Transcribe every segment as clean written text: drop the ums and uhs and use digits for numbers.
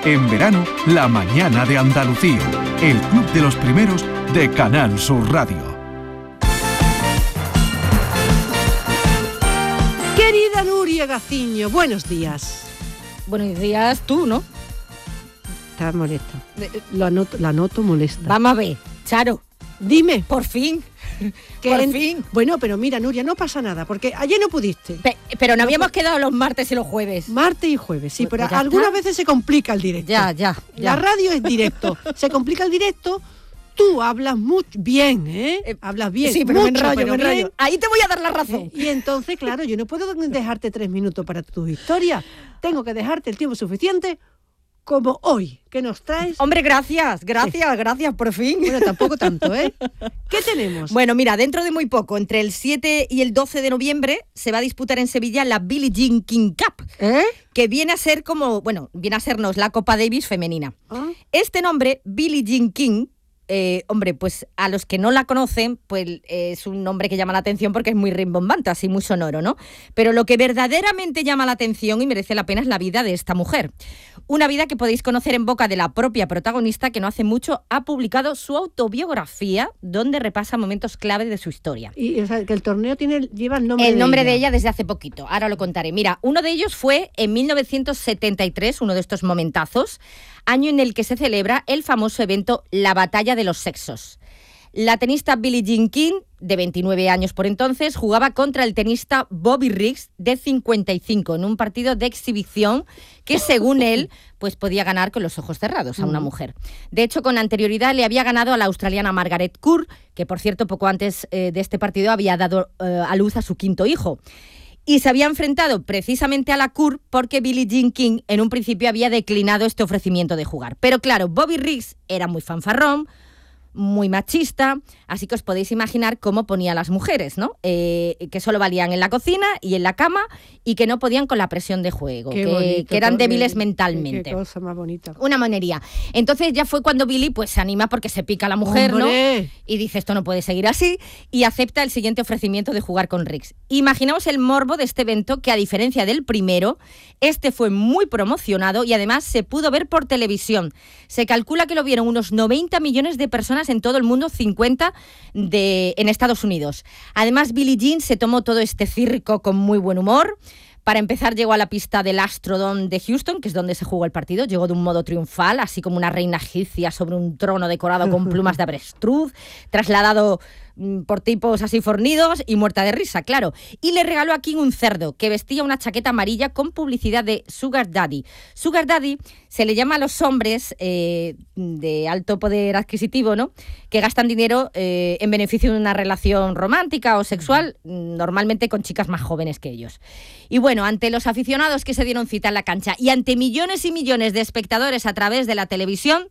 En verano, La Mañana de Andalucía, el club de los primeros de Canal Sur Radio. Querida Nuria Gaciño, buenos días. Buenos días, tú, ¿no? Está molesta. La noto molesta. Vamos a ver, Charo. Dime. Por fin. Por fin. Bueno, pero mira, Nuria, no pasa nada, porque ayer no pudiste. Pero no habíamos quedado los martes y los jueves. Martes y jueves, sí, Pues pero algunas veces se complica el directo. Ya. La radio es directo. Se complica el directo. Tú hablas muy bien, ¿eh? Hablas bien. Sí, pero mucho, me enrollo. bien. Ahí te voy a dar la razón. Y entonces, claro, yo no puedo dejarte 3 minutos para tus historias. Tengo que dejarte el tiempo suficiente como hoy, que nos traes. Hombre, gracias, por fin. Bueno, tampoco tanto, ¿eh? ¿Qué tenemos? Bueno, mira, dentro de muy poco, entre el 7 y el 12 de noviembre, se va a disputar en Sevilla la Billie Jean King Cup, que viene a ser viene a sernos la Copa Davis femenina. Este nombre, Billie Jean King, pues a los que no la conocen, pues es un nombre que llama la atención porque es muy rimbombante, así muy sonoro, ¿no? Pero lo que verdaderamente llama la atención y merece la pena es la vida de esta mujer. Una vida que podéis conocer en boca de la propia protagonista, que no hace mucho ha publicado su autobiografía, donde repasa momentos clave de su historia. Y o sea, que el torneo lleva el nombre de ella. El nombre de ella desde hace poquito, ahora lo contaré. Mira, uno de ellos fue en 1973, uno de estos momentazos, año en el que se celebra el famoso evento La Batalla de los Sexos. La tenista Billie Jean King, de 29 años por entonces, jugaba contra el tenista Bobby Riggs, de 55, en un partido de exhibición que, según él, pues podía ganar con los ojos cerrados a una mujer. De hecho, con anterioridad le había ganado a la australiana Margaret Court, que, por cierto, poco antes de este partido había dado a luz a su 5º hijo. Y se había enfrentado precisamente a la Court porque Billie Jean King en un principio había declinado este ofrecimiento de jugar. Pero claro, Bobby Riggs era muy fanfarrón, muy machista, así que os podéis imaginar cómo ponía a las mujeres, ¿no? Que solo valían en la cocina y en la cama y que no podían con la presión de juego, que eran débiles mentalmente. Qué cosa más bonita. Una monería. Entonces ya fue cuando Billie pues se anima porque se pica la mujer, ¡hombre! ¿no? Y dice, esto no puede seguir así, y acepta el siguiente ofrecimiento de jugar con Riggs. Imaginaos el morbo de este evento, que a diferencia del primero, este fue muy promocionado y además se pudo ver por televisión. Se calcula que lo vieron unos 90 millones de personas en todo el mundo, 50 en Estados Unidos. Además, Billie Jean se tomó todo este circo con muy buen humor. Para empezar, llegó a la pista del Astrodome de Houston, que es donde se jugó el partido. Llegó de un modo triunfal, así como una reina egipcia sobre un trono decorado con plumas de avestruz, trasladado por tipos así fornidos y muerta de risa, claro. Y le regaló a King un cerdo que vestía una chaqueta amarilla con publicidad de Sugar Daddy. Sugar Daddy se le llama a los hombres de alto poder adquisitivo, ¿no?, que gastan dinero en beneficio de una relación romántica o sexual, normalmente con chicas más jóvenes que ellos. Y bueno, ante los aficionados que se dieron cita en la cancha y ante millones y millones de espectadores a través de la televisión,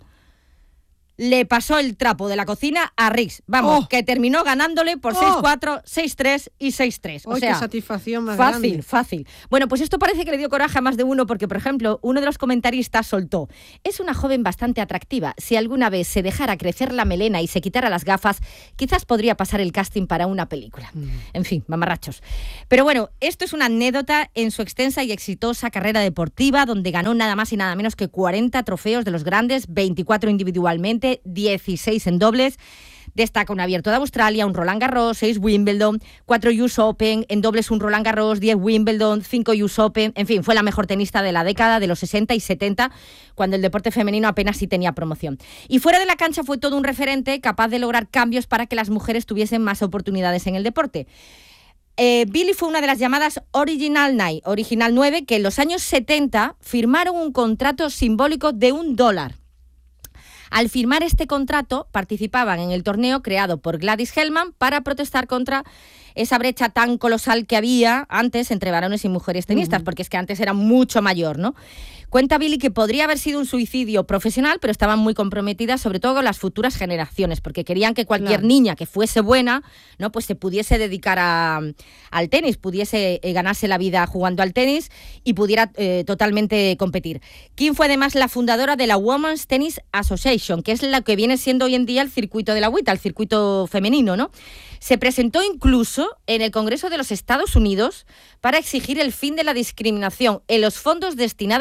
le pasó el trapo de la cocina a Riggs. Vamos, que terminó ganándole por 6-4, 6-3 y 6-3. O sea, qué satisfacción más grande. Fácil. Bueno, pues esto parece que le dio coraje a más de uno porque, por ejemplo, uno de los comentaristas soltó: es una joven bastante atractiva. Si alguna vez se dejara crecer la melena y se quitara las gafas, quizás podría pasar el casting para una película. En fin, mamarrachos. Pero bueno, esto es una anécdota en su extensa y exitosa carrera deportiva, donde ganó nada más y nada menos que 40 trofeos de los grandes, 24 individualmente, 16 en dobles. Destaca un Abierto de Australia, un Roland Garros, 6 Wimbledon, 4 US Open, en dobles un Roland Garros, 10 Wimbledon, 5 US Open. En fin, fue la mejor tenista de la década de los 60 y 70, cuando el deporte femenino apenas sí tenía promoción. Y fuera de la cancha fue todo un referente capaz de lograr cambios para que las mujeres tuviesen más oportunidades en el deporte. Billie fue una de las llamadas Original 9, que en los años 70 firmaron un contrato simbólico de $1. Al firmar este contrato, participaban en el torneo creado por Gladys Hellman para protestar contra esa brecha tan colosal que había antes entre varones y mujeres tenistas, porque es que antes era mucho mayor, ¿no? Cuenta Billie que podría haber sido un suicidio profesional, pero estaban muy comprometidas, sobre todo con las futuras generaciones, porque querían que cualquier niña que fuese buena, ¿no?, pues se pudiese dedicar al tenis, pudiese ganarse la vida jugando al tenis y pudiera totalmente competir. Kim fue además la fundadora de la Women's Tennis Association, que es la que viene siendo hoy en día el circuito de la WTA, el circuito femenino, ¿no? Se presentó incluso en el Congreso de los Estados Unidos para exigir el fin de la discriminación en los fondos destinados a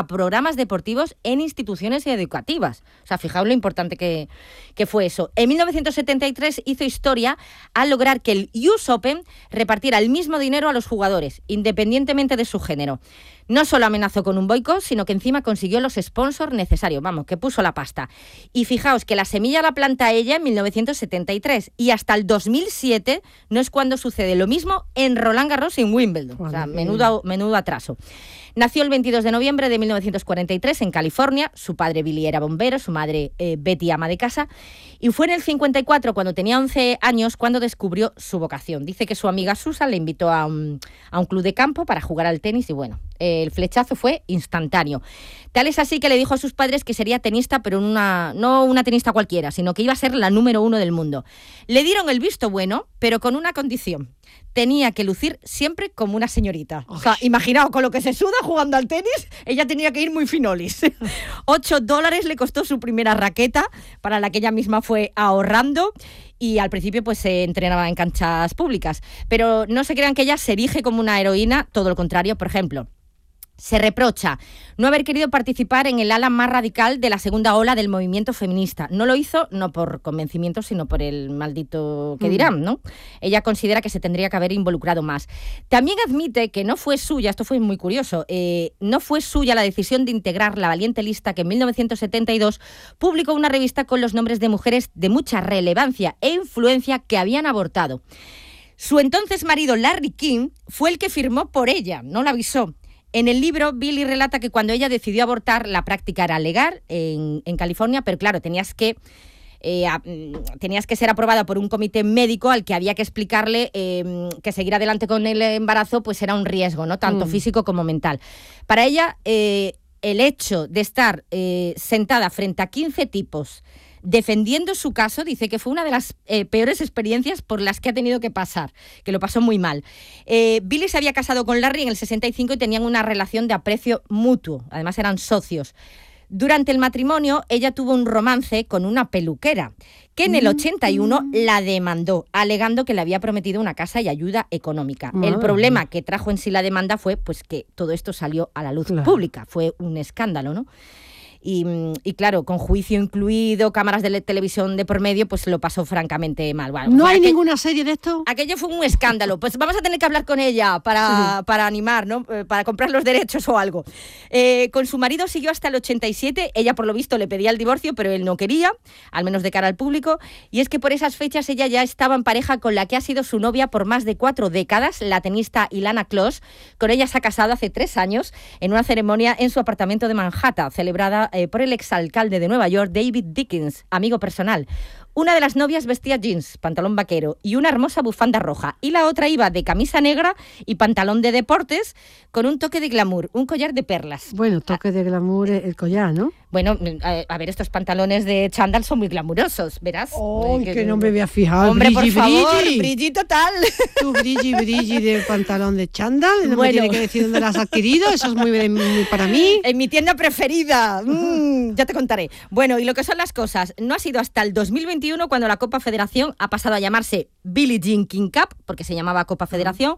programas deportivos en instituciones educativas. O sea, fijaos lo importante que fue eso. En 1973 hizo historia al lograr que el US Open repartiera el mismo dinero a los jugadores, independientemente de su género. No solo amenazó con un boicot, sino que encima consiguió los sponsors necesarios, vamos, que puso la pasta. Y fijaos que la semilla la planta ella en 1973 y hasta el 2007 no es cuando sucede lo mismo en Roland Garros y en Wimbledon. O sea, menudo atraso. Nació el 22 de noviembre de 1943 en California. Su padre Billy era bombero, su madre Betty ama de casa. Y fue en el 54, cuando tenía 11 años, cuando descubrió su vocación. Dice que su amiga Susan le invitó a un club de campo para jugar al tenis y bueno, el flechazo fue instantáneo. Tal es así que le dijo a sus padres que sería tenista, pero no una tenista cualquiera, sino que iba a ser la número 1 del mundo. Le dieron el visto bueno, pero con una condición. Tenía que lucir siempre como una señorita. O sea, imaginaos, con lo que se suda jugando al tenis, ella tenía que ir muy finolis. $8 le costó su primera raqueta, para la que ella misma fue ahorrando, y al principio pues se entrenaba en canchas públicas. Pero no se crean que ella se erige como una heroína, todo lo contrario. Por ejemplo, se reprocha no haber querido participar en el ala más radical de la segunda ola del movimiento feminista. No lo hizo no por convencimiento, sino por el maldito que dirán, ¿no? Ella considera que se tendría que haber involucrado más. También admite que no fue suya, esto fue muy curioso, no fue suya la decisión de integrar la valiente lista que en 1972 publicó una revista con los nombres de mujeres de mucha relevancia e influencia que habían abortado. Su entonces marido, Larry King, fue el que firmó por ella, no la avisó. En el libro, Billy relata que cuando ella decidió abortar, la práctica era legal en California, pero claro, tenías que ser aprobada por un comité médico al que había que explicarle que seguir adelante con el embarazo pues era un riesgo, ¿no? Tanto físico como mental. Para ella, el hecho de estar sentada frente a 15 tipos defendiendo su caso, dice que fue una de las peores experiencias por las que ha tenido que pasar, que lo pasó muy mal. Billy se había casado con Larry en el 65 y tenían una relación de aprecio mutuo, además eran socios. Durante el matrimonio, ella tuvo un romance con una peluquera, que en el 81 la demandó, alegando que le había prometido una casa y ayuda económica. El problema que trajo en sí la demanda fue pues que todo esto salió a la luz pública, fue un escándalo, ¿no? Y claro, con juicio incluido, cámaras de televisión de por medio, pues lo pasó francamente mal. Bueno, ¿No hay ninguna serie de esto? Aquello fue un escándalo. Pues vamos a tener que hablar con ella para animar, ¿no? Para comprar los derechos o algo. Con su marido siguió hasta el 87. Ella, por lo visto, le pedía el divorcio, pero él no quería, al menos de cara al público. Y es que por esas fechas ella ya estaba en pareja con la que ha sido su novia por más de 4 décadas, la tenista Ilana Kloss. Con ella se ha casado hace 3 años en una ceremonia en su apartamento de Manhattan, celebrada por el exalcalde de Nueva York, David Dickens, amigo personal. Una de las novias vestía jeans, pantalón vaquero y una hermosa bufanda roja, y la otra iba de camisa negra y pantalón de deportes con un toque de glamour, un collar de perlas. Bueno, toque de glamour el collar, ¿no? Bueno, a ver, estos pantalones de chándal son muy glamurosos, verás. ¡Oh, que no me había fijado! Hombre, por favor, brilli total. Tu brilli del pantalón de chándal, no me tiene que decir dónde lo has adquirido, eso es muy para mí. En mi tienda preferida, ya te contaré. Bueno, y lo que son las cosas, no ha sido hasta el 2021 cuando la Copa Federación ha pasado a llamarse Billie Jean King Cup, porque se llamaba Copa Federación.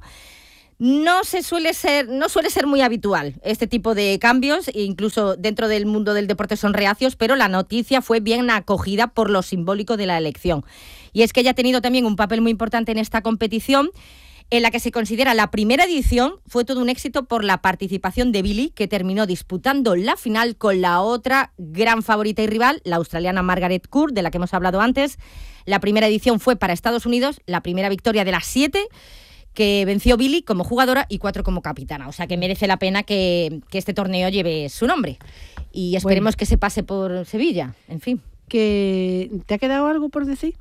No suele ser muy habitual este tipo de cambios, incluso dentro del mundo del deporte son reacios, pero la noticia fue bien acogida por lo simbólico de la elección. Y es que ella ha tenido también un papel muy importante en esta competición, en la que se considera la primera edición. Fue todo un éxito por la participación de Billie, que terminó disputando la final con la otra gran favorita y rival, la australiana Margaret Court, de la que hemos hablado antes. La primera edición fue para Estados Unidos, la primera victoria de las 7, que venció Billie como jugadora y 4 como capitana. O sea que merece la pena que este torneo lleve su nombre. Y esperemos que se pase por Sevilla, en fin. ¿Te ha quedado algo por decir?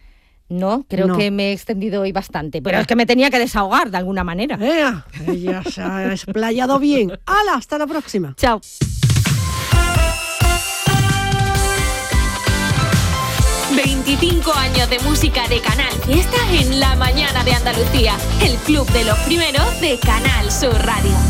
No, creo que me he extendido hoy bastante, pero es que me tenía que desahogar de alguna manera. Ella se ha explayado bien. ¡Hala! Hasta la próxima. Chao. 25 años de música de Canal Fiesta en la mañana de Andalucía. El club de los primeros de Canal Sur Radio.